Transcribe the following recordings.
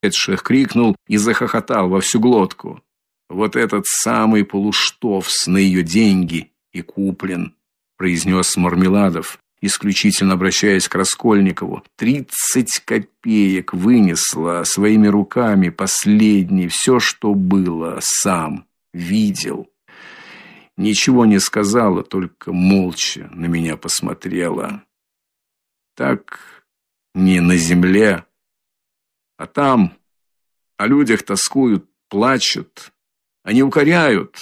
Эдших крикнул и захохотал во всю глотку. Вот этот самый Полуштовс на ее деньги и куплен, произнес Мармеладов, исключительно обращаясь к Раскольникову. 30 копеек вынесла своими руками последний, все, что было, сам видел. Ничего не сказала, только молча на меня посмотрела. Так не на земле, а там о людях тоскуют, плачут, а не укоряют,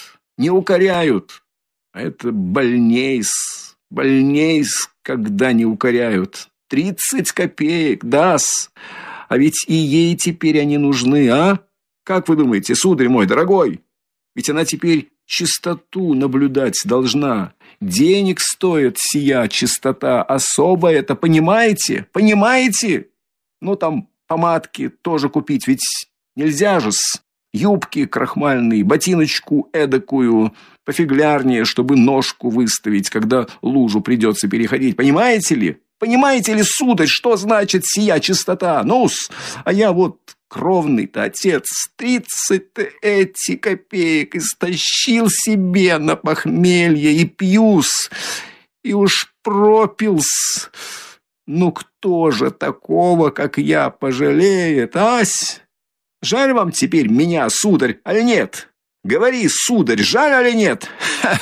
а это больнейс, когда не укоряют. 30 копеек, да-с, а ведь и ей теперь они нужны, а? Как вы думаете, сударь мой дорогой? Ведь она теперь чистоту наблюдать должна. Денег стоит сия чистота, особо это, понимаете? Ну, там помадки тоже купить, ведь нельзя же-с. Юбки крахмальные, ботиночку эдакую, пофиглярнее, чтобы ножку выставить, когда лужу придется переходить. Понимаете ли, сударь, что значит сия чистота? Ну-с, а я вот кровный-то отец, 30-то эти копеек истощил себе на похмелье и пьюс, и уж пропился. Ну кто же такого, как я, пожалеет, ась? Жаль вам теперь меня, сударь, али нет? Говори, сударь, жаль али нет?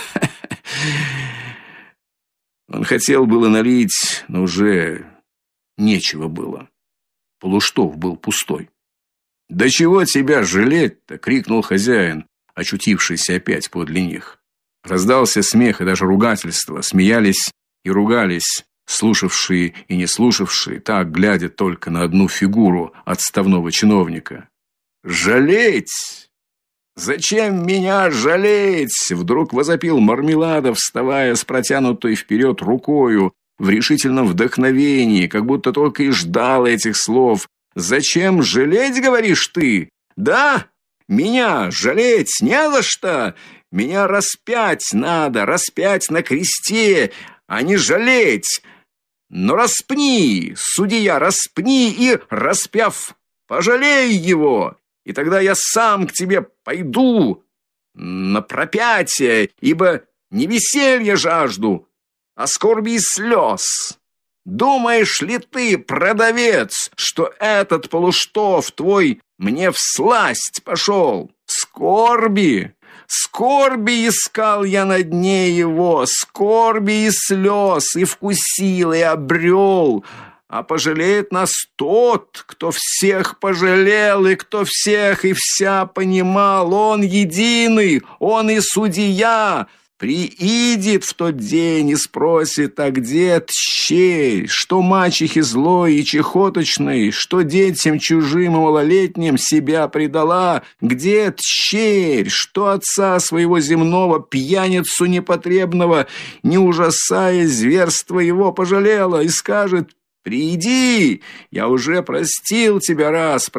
Он хотел было налить, но уже нечего было. Полуштов был пустой. «Да чего тебя жалеть-то?» — крикнул хозяин, очутившийся опять подле них. Раздался смех и даже ругательство, смеялись и ругались, слушавшие и не слушавшие, так глядя только на одну фигуру отставного чиновника. «Жалеть? Зачем меня жалеть?» — вдруг возопил Мармеладов, вставая с протянутой вперед рукою в решительном вдохновении, как будто только и ждал этих слов. «Зачем жалеть, говоришь ты? Да? Меня жалеть не за что. Меня распять надо, распять на кресте, а не жалеть. Но распни, судья, распни и, распяв, пожалей его, и тогда я сам к тебе пойду на пропятие, ибо не веселья жажду, а скорби и слез. Думаешь ли ты, продавец, что этот Полуштов твой мне всласть пошел? Скорби искал я на дне его, скорби и слез, и вкусил, и обрел. А пожалеет нас тот, кто всех пожалел, и кто всех и вся понимал. Он единый, он и судья. Приидет в тот день и спросит: а где тщей, что мачехе злой и чехоточной, что детям чужим и малолетним себя предала? Где тщерь, что отца своего земного, пьяницу непотребного, не ужасая зверства его, пожалела? И скажет: приди, я уже простил тебя раз.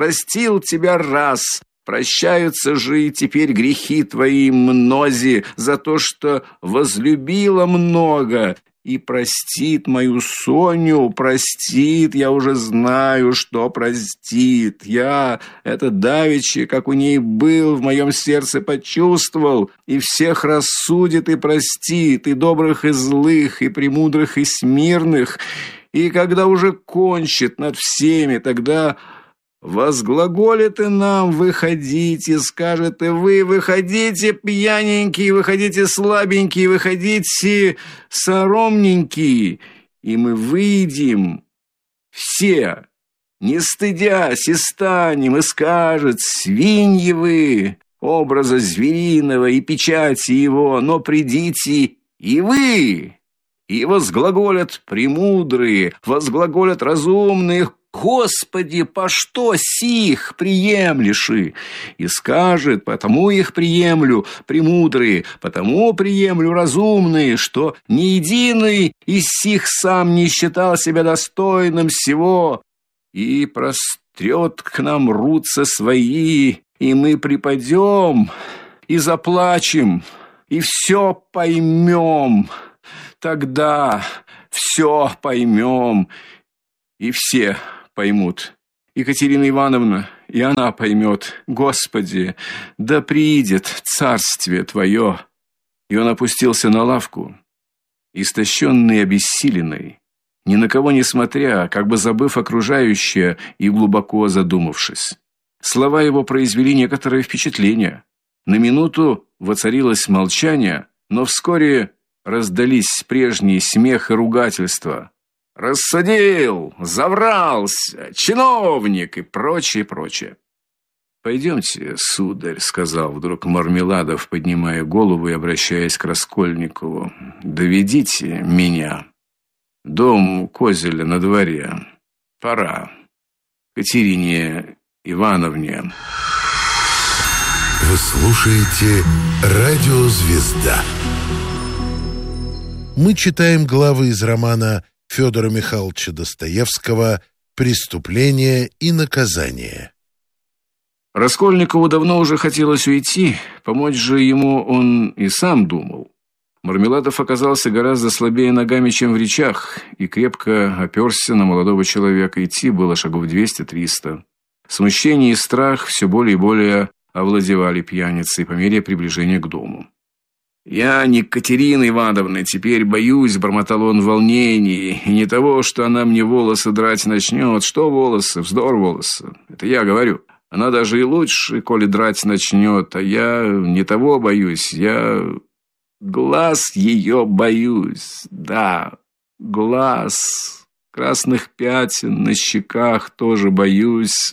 Прощаются же и теперь грехи твои мнози за то, что возлюбила много. И простит мою Соню, простит, я уже знаю, что простит. Я это давеча, как у ней был, в моем сердце почувствовал, и всех рассудит и простит, и добрых, и злых, и премудрых, и смирных. И когда уже кончит над всеми, тогда возглаголит и нам: выходите, скажет и вы, выходите, пьяненькие, выходите, слабенькие, выходите, соромненькие, и мы выйдем все, не стыдясь, и станем, и скажет: свиньи вы, образа звериного и печати его, но придите и вы. И возглаголят премудрые, возглаголят разумные: Господи, по что сих приемлеши? И скажет: потому их приемлю, премудрые, потому приемлю, разумные, что ни единый из сих сам не считал себя достойным всего. И прострет к нам руцы свои, и мы припадем, и заплачем, и все поймем. Тогда все поймем, и все поймут. Екатерина Ивановна, и она поймет: Господи, да приидет царствие Твое. И он опустился на лавку, истощенный и обессиленный, ни на кого не смотря, как бы забыв окружающее и глубоко задумавшись. Слова его произвели некоторое впечатление. На минуту воцарилось молчание, но вскоре раздались прежние смех и ругательства. «Рассадил! Заврался! Чиновник!» и прочее, прочее. «Пойдемте, сударь», — сказал вдруг Мармеладов, поднимая голову и обращаясь к Раскольникову. «Доведите меня. Дом Козеля на дворе. Пора. Катерине Ивановне». Вы слушаете «Радио Звезда». Мы читаем главы из романа Федора Михайловича Достоевского «Преступление и наказание». Раскольникову давно уже хотелось уйти, помочь же ему он и сам думал. Мармеладов оказался гораздо слабее ногами, чем в речах, и крепко оперся на молодого человека. Идти было шагов 200-300. Смущение и страх все более и более овладевали пьяницей по мере приближения к дому. «Я не Катерины Ивановны теперь боюсь», — бормотал он в волнении, «и не того, что она мне волосы драть начнет. Что волосы? Вздор волосы. Это я говорю. Она даже и лучше, коли драть начнет, а я не того боюсь. Я глаз ее боюсь. Да, глаз. Красных пятен на щеках тоже боюсь.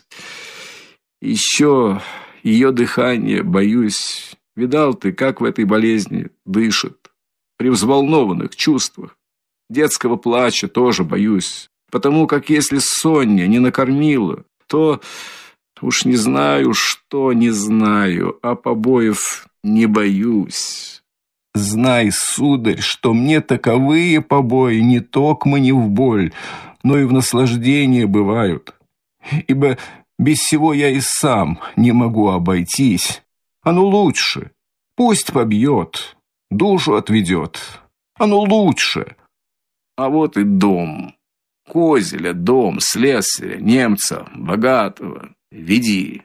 Еще ее дыхание боюсь. Видал ты, как в этой болезни дышит? При взволнованных чувствах. Детского плача тоже боюсь. Потому как если Соня не накормила, то... Уж не знаю, что не знаю, а побоев не боюсь. Знай, сударь, что мне таковые побои не токмо не в боль, но и в наслаждение бывают. Ибо без сего я и сам не могу обойтись. Оно лучше. Пусть побьет, душу отведет. Оно лучше. А вот и дом. Козеля дом, слесаря, немца, богатого. Веди».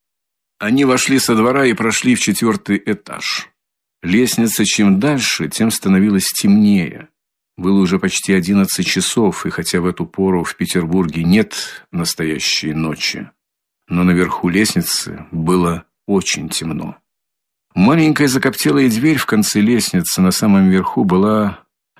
Они вошли со двора и прошли в 4-й этаж. Лестница чем дальше, тем становилась темнее. Было уже почти 11 часов, и хотя в эту пору в Петербурге нет настоящей ночи, но наверху лестницы было очень темно. Маленькая закоптелая дверь в конце лестницы на самом верху была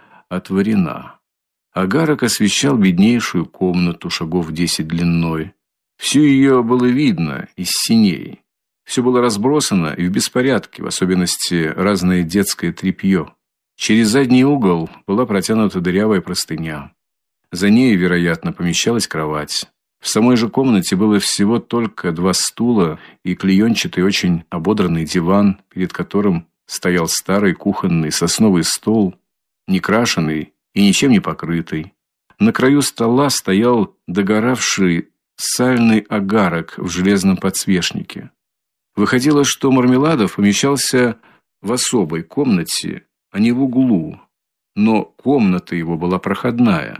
отворена. Огарок освещал беднейшую комнату шагов 10 длиной. Всю ее было видно из синей. Все было разбросано и в беспорядке, в особенности разное детское тряпье. Через задний угол была протянута дырявая простыня. За ней, вероятно, помещалась кровать. В самой же комнате было всего только 2 стула и клеенчатый, очень ободранный диван, перед которым стоял старый кухонный сосновый стол, некрашенный и ничем не покрытый. На краю стола стоял догоравший сальный огарок в железном подсвечнике. Выходило, что Мармеладов помещался в особой комнате, а не в углу, но комната его была проходная.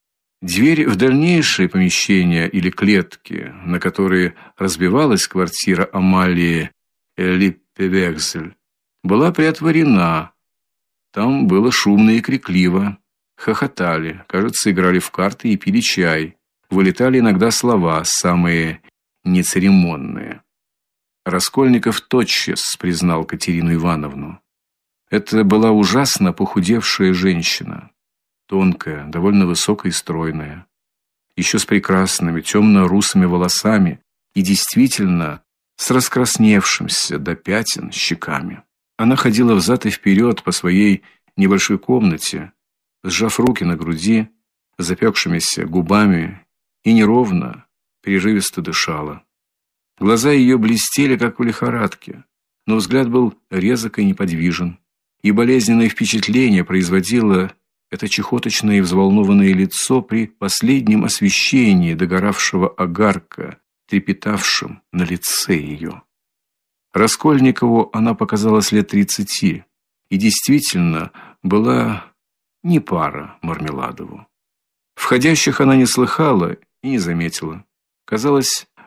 Дверь в дальнейшее помещение или клетки, на которые разбивалась квартира Амалии Липпевекзель, была приотворена. Там было шумно и крикливо. Хохотали, кажется, играли в карты и пили чай. Вылетали иногда слова, самые нецеремонные. Раскольников тотчас признал Катерину Ивановну. Это была ужасно похудевшая женщина, тонкая, довольно высокая и стройная, еще с прекрасными темно-русыми волосами и действительно с раскрасневшимся до пятен щеками. Она ходила взад и вперед по своей небольшой комнате, сжав руки на груди, запекшимися губами, и неровно, прерывисто дышала. Глаза ее блестели, как в лихорадке, но взгляд был резок и неподвижен, и болезненное впечатление производило это чехоточное и взволнованное лицо при последнем освещении догоравшего огарка, трепетавшим на лице ее. Раскольникову она показалась лет 30, и действительно была не пара Мармеладову. Входящих она не слыхала и не заметила. Казалось,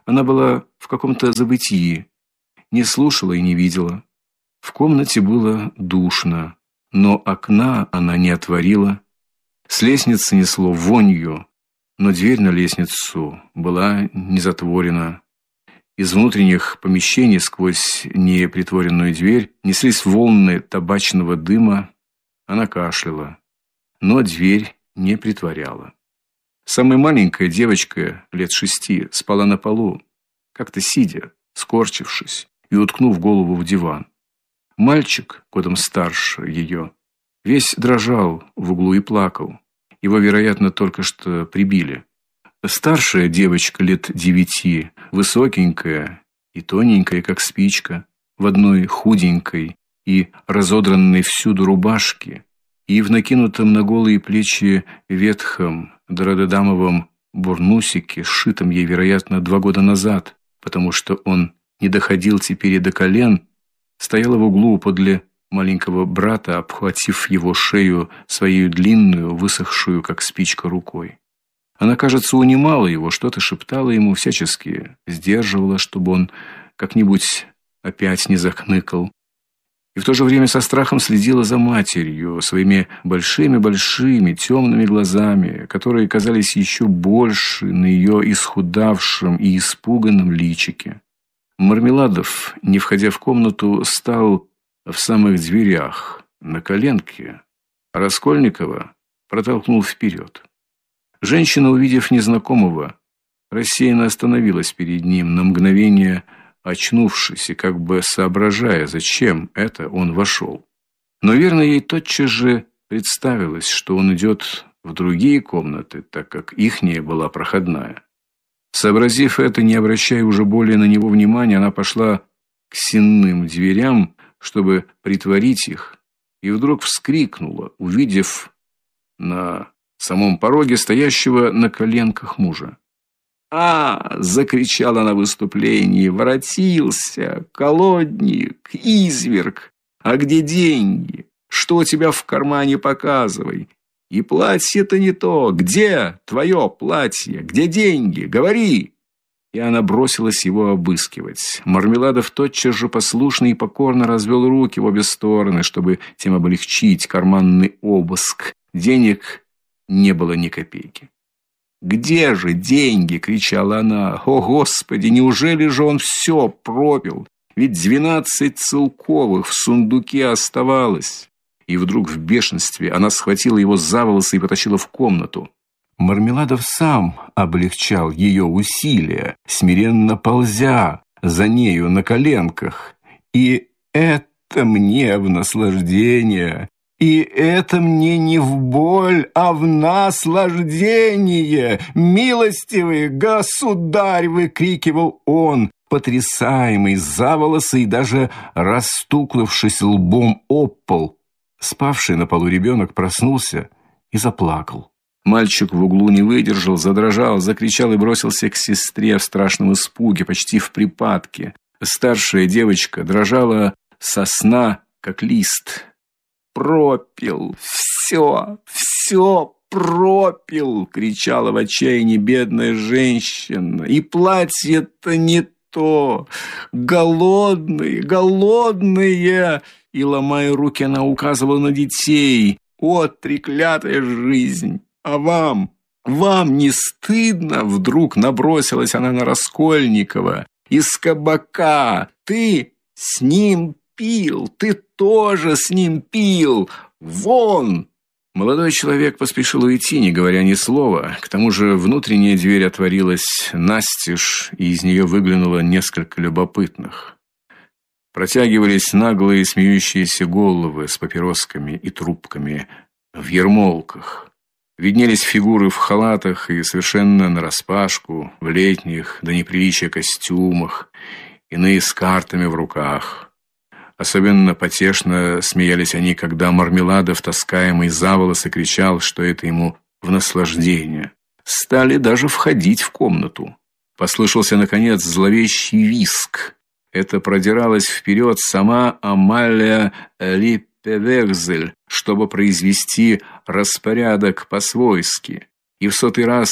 Она была в каком-то забытии, не слушала и не видела. В комнате было душно, но окна она не отворила. С лестницы несло вонью, но дверь на лестницу была не затворена. Из внутренних помещений сквозь непритворенную дверь неслись волны табачного дыма. Она кашляла, но дверь не притворяла. Самая маленькая девочка, лет 6, спала на полу, как-то сидя, скорчившись и уткнув голову в диван. Мальчик, годом старше ее, весь дрожал в углу и плакал. Его, вероятно, только что прибили. Старшая девочка лет 9, высокенькая и тоненькая, как спичка, в одной худенькой и разодранной всюду рубашке и в накинутом на голые плечи ветхом дорододамовом бурнусике, сшитом ей, вероятно, 2 года назад, потому что он не доходил теперь и до колен, стояла в углу подле маленького брата, обхватив его шею своей длинную, высохшую, как спичка, рукой. Она, кажется, унимала его, что-то шептала ему, всячески сдерживала, чтобы он как-нибудь опять не захныкал. И в то же время со страхом следила за матерью, своими большими-большими темными глазами, которые казались еще больше на ее исхудавшем и испуганном личике. Мармеладов, не входя в комнату, стал в самых дверях, на коленке, а Раскольникова протолкнул вперед. Женщина, увидев незнакомого, рассеянно остановилась перед ним, на мгновение очнувшись и как бы соображая, зачем это он вошел. Но верно, ей тотчас же представилось, что он идет в другие комнаты, так как ихняя была проходная. Сообразив это, не обращая уже более на него внимания, она пошла к сенным дверям, чтобы притворить их, и вдруг вскрикнула, увидев на самом пороге стоящего на коленках мужа. Закричала она в выступлении. «Воротился! Колодник! Изверг! А где деньги? Что у тебя в кармане, показывай! И платье-то не то! Где твое платье? Где деньги? Говори!» И она бросилась его обыскивать. Мармеладов тотчас же послушно и покорно развел руки в обе стороны, чтобы тем облегчить карманный обыск. Денег не было ни копейки. «Где же деньги?» — кричала она. «О, Господи, неужели же он все пропил? Ведь 12 целковых в сундуке оставалось». И вдруг в бешенстве она схватила его за волосы и потащила в комнату. Мармеладов сам облегчал ее усилия, смиренно ползя за нею на коленках. «И это мне в наслаждение, и это мне не в боль, а в наслаждение! Милостивый государь!» — выкрикивал он, потрясаемый за волосы и даже расстукнувшись лбом об пол. Спавший на полу ребенок проснулся и заплакал. Мальчик в углу не выдержал, задрожал, закричал и бросился к сестре в страшном испуге, почти в припадке. Старшая девочка дрожала со сна, как лист. «Пропил! Все пропил!» — кричала в отчаянии бедная женщина. «И платье-то не то! Голодные!» И, ломая руки, она указывала на детей. «О, треклятая жизнь! А вам не стыдно?» Вдруг набросилась она на Раскольникова. «Из кабака! Ты с ним пил! Ты тоже с ним пил! Вон!» Молодой человек поспешил уйти, не говоря ни слова. К тому же внутренняя дверь отворилась настежь, и из нее выглянуло несколько любопытных. Протягивались наглые смеющиеся головы с папиросками и трубками в ермолках. Виднелись фигуры в халатах и совершенно нараспашку, в летних до неприличия костюмах, иные с картами в руках. Особенно потешно смеялись они, когда Мармеладов, таскаемый за волосы, кричал, что это ему в наслаждение. Стали даже входить в комнату. Послышался, наконец, зловещий визг. Это продиралась вперед сама Амалия Липпевехзель, чтобы произвести распорядок по-свойски. И в 100-й раз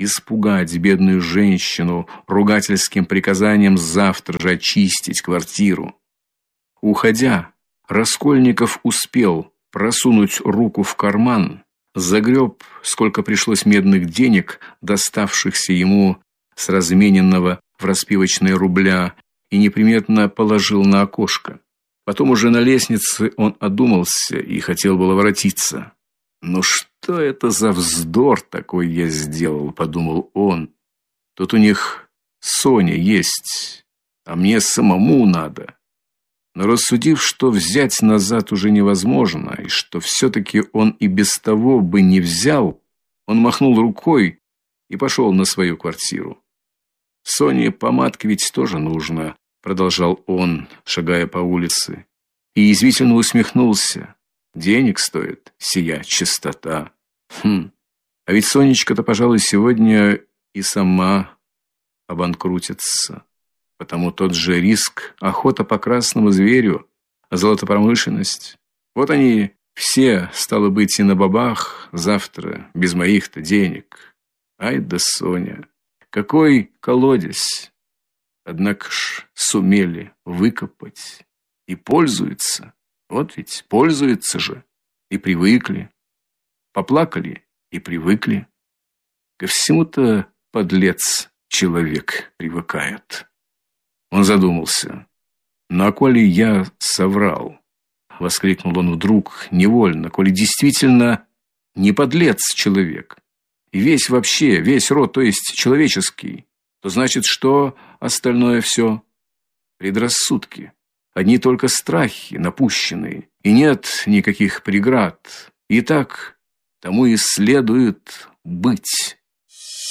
испугать бедную женщину ругательским приказанием завтра же очистить квартиру. Уходя, Раскольников успел просунуть руку в карман, загреб, сколько пришлось медных денег, доставшихся ему с размененного в распивочной рубля, и неприметно положил на окошко. Потом уже на лестнице он одумался и хотел было воротиться. «Ну что это за вздор такой я сделал?» – подумал он. «Тут у них Соня есть, а мне самому надо». Но рассудив, что взять назад уже невозможно, и что все-таки он и без того бы не взял, он махнул рукой и пошел на свою квартиру. «Соне помадки ведь тоже нужно», – продолжал он, шагая по улице, и язвительно усмехнулся. «Денег стоит сия чистота. А ведь Сонечка-то, пожалуй, сегодня и сама обанкрутится. Потому тот же риск, охота по красному зверю, золотопромышленность. Вот они все, стало быть, и на бабах завтра, без моих-то денег. Ай да Соня, какой колодец! Однако ж сумели выкопать и пользуются. Вот ведь пользуются же и привыкли. Поплакали и привыкли. Ко всему-то, подлец, человек привыкает». Он задумался. «Ну, а коли я соврал?» — воскликнул он вдруг невольно. «Коли действительно не подлец человек, и весь вообще, весь род, то есть человеческий, то значит, что остальное все предрассудки, одни только страхи напущенные, и нет никаких преград. И так тому и следует быть».